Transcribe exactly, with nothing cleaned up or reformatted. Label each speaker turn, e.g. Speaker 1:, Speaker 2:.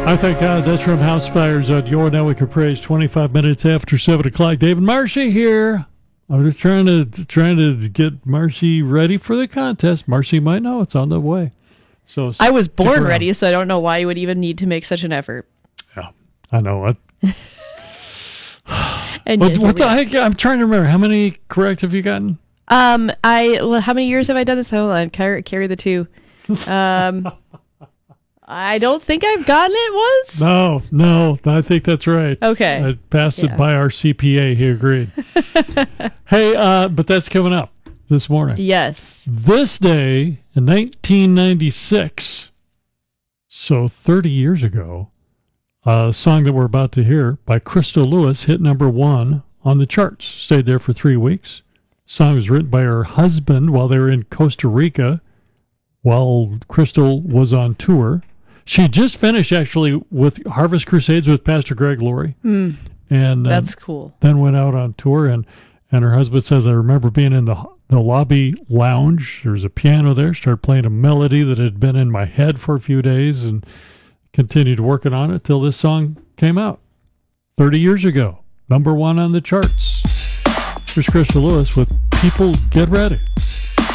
Speaker 1: I thank God that's from House Fires on Your Network of Praise, twenty-five minutes after seven o'clock. David Marcy here. I'm just trying to trying to get Marcy ready for the contest. Marcy might know it's on the way. So
Speaker 2: I was born
Speaker 1: around.
Speaker 2: ready, so I don't know why you would even need to make such an effort.
Speaker 1: Yeah, I know it.
Speaker 2: And
Speaker 1: what,
Speaker 2: yet,
Speaker 1: what's
Speaker 2: here
Speaker 1: I, I'm trying to remember. How many correct have you gotten?
Speaker 2: Um, I well, how many years have I done this? Hold on, carry, carry the two. Um, I don't think I've gotten it once.
Speaker 1: No, no, I think that's right.
Speaker 2: Okay.
Speaker 1: I passed
Speaker 2: Yeah.
Speaker 1: it by our C P A. He agreed. Hey, uh, but that's coming up this morning.
Speaker 2: Yes.
Speaker 1: This day in nineteen ninety-six, so thirty years ago, a song that we're about to hear by Crystal Lewis hit number one on the charts. Stayed there for three weeks. Song was written by her husband while they were in Costa Rica while Crystal was on tour. She just finished, actually, with Harvest Crusades with Pastor Greg Laurie.
Speaker 2: Mm,
Speaker 1: and uh,
Speaker 2: that's cool.
Speaker 1: Then went out on tour, and, and her husband says, I remember being in the the lobby lounge. There was a piano there. Started playing a melody that had been in my head for a few days and continued working on it till this song came out thirty years ago. Number one on the charts. Here's Crystal Lewis with People Get Ready.